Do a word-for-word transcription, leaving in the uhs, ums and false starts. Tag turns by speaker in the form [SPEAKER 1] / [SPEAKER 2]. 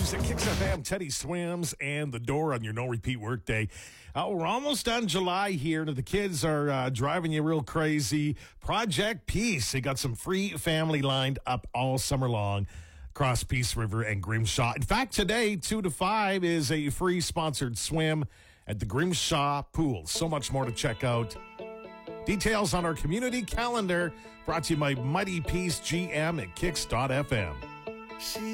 [SPEAKER 1] It's at Kicks F M, Teddy Swims, and The Door on your no-repeat workday. Uh, we're almost done July here, and the kids are uh, driving you real crazy. Project Peace. They got some free family lined up all summer long across Peace River and Grimshaw. In fact, today, two to five, is a free sponsored swim at the Grimshaw Pool. So much more to check out. Details on our community calendar, brought to you by Mighty Peace G M at kicks dot f m.